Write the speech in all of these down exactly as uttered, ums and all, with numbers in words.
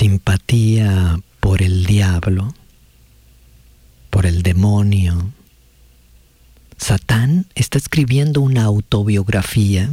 simpatía por el diablo, por el demonio. Satán está escribiendo una autobiografía.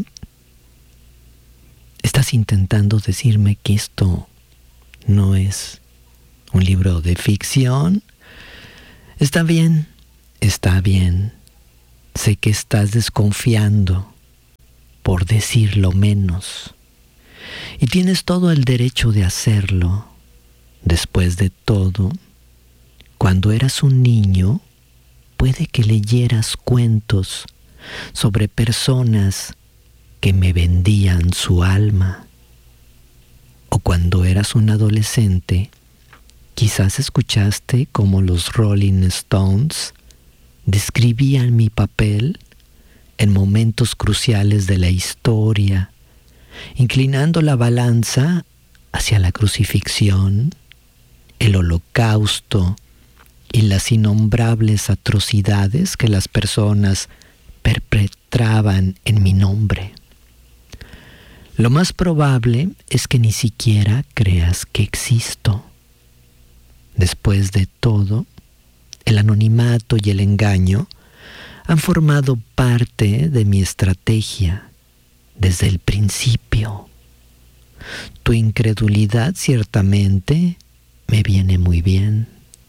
Estás intentando decirme que esto no es un libro de ficción. Está bien, está bien. Sé que estás desconfiando, por decirlo menos. Y tienes todo el derecho de hacerlo. Después de todo, cuando eras un niño, puede que leyeras cuentos sobre personas que me vendían su alma. O cuando eras un adolescente, quizás escuchaste cómo los Rolling Stones describían mi papel en momentos cruciales de la historia, inclinando la balanza hacia la crucifixión, el holocausto y las innombrables atrocidades que las personas perpetraban en mi nombre. Lo más probable es que ni siquiera creas que existo. Después de todo, el anonimato y el engaño han formado parte de mi estrategia desde el principio. Tu incredulidad ciertamente me viene muy bien.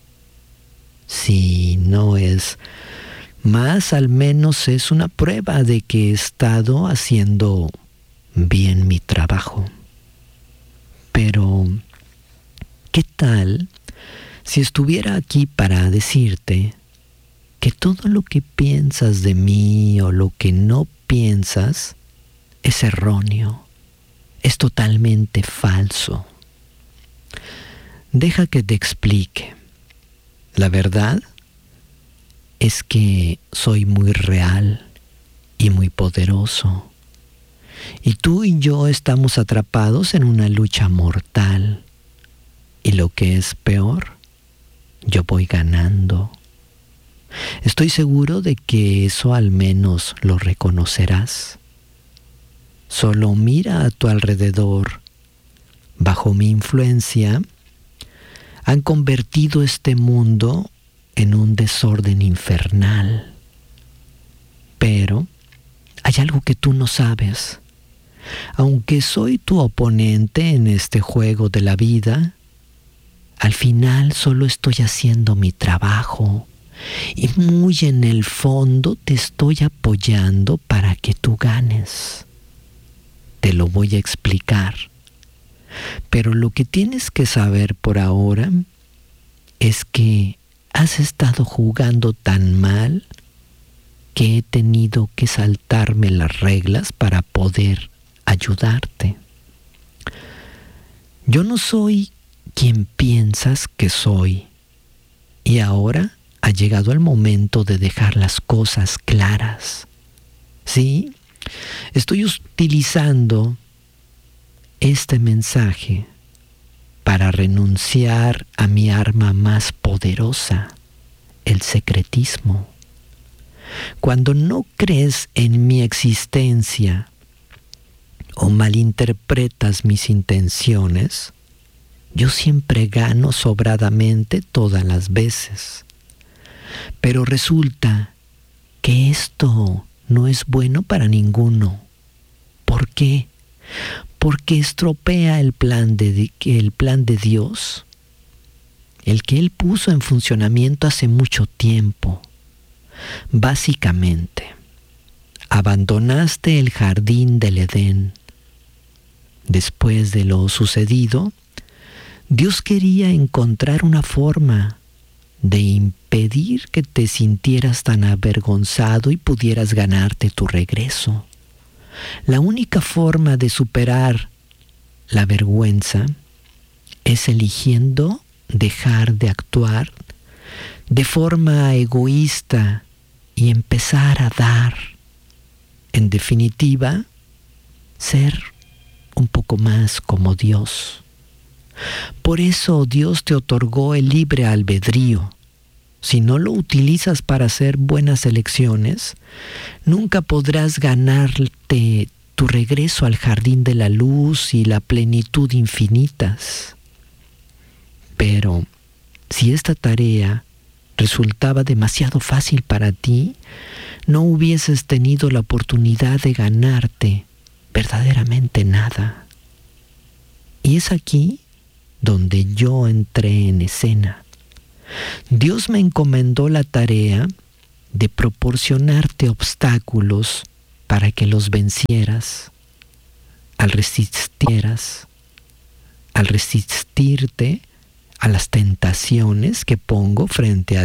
Si no es más, al menos es una prueba de que he estado haciendo bien mi trabajo. Pero, ¿qué tal si estuviera aquí para decirte que todo lo que piensas de mí o lo que no piensas es erróneo, es totalmente falso? Deja que te explique. La verdad es que soy muy real y muy poderoso. Y tú y yo estamos atrapados en una lucha mortal. Y lo que es peor, yo voy ganando. Estoy seguro de que eso al menos lo reconocerás. Solo mira a tu alrededor. Bajo mi influencia, han convertido este mundo en un desorden infernal. Pero hay algo que tú no sabes. Aunque soy tu oponente en este juego de la vida, al final solo estoy haciendo mi trabajo y muy en el fondo te estoy apoyando para que tú ganes. Te lo voy a explicar. Pero lo que tienes que saber por ahora es que has estado jugando tan mal que he tenido que saltarme las reglas para poder ayudarte. Yo no soy quien piensas que soy, y ahora ha llegado el momento de dejar las cosas claras. Sí, estoy utilizando este mensaje para renunciar a mi arma más poderosa, el secretismo. Cuando no crees en mi existencia o malinterpretas mis intenciones, yo siempre gano sobradamente todas las veces. Pero resulta que esto no es bueno para ninguno. ¿Por qué? Porque estropea el plan de, el plan de Dios, el que Él puso en funcionamiento hace mucho tiempo. Básicamente, abandonaste el jardín del Edén. Después de lo sucedido, Dios quería encontrar una forma de impedir que te sintieras tan avergonzado y pudieras ganarte tu regreso. La única forma de superar la vergüenza es eligiendo dejar de actuar de forma egoísta y empezar a dar. En definitiva, ser un poco más como Dios. Por eso Dios te otorgó el libre albedrío. Si no lo utilizas para hacer buenas elecciones, nunca podrás ganarte tu regreso al jardín de la luz y la plenitud infinitas. Pero si esta tarea resultaba demasiado fácil para ti, no hubieses tenido la oportunidad de ganarte verdaderamente nada. Y es aquí donde yo entré en escena. Dios me encomendó la tarea de proporcionarte obstáculos para que los vencieras. Al resistieras, al resistirte a las tentaciones que pongo frente a